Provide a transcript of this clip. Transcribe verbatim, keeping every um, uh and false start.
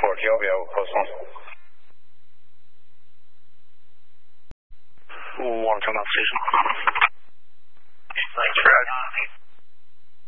forty, I'll be out, close one. one from that station.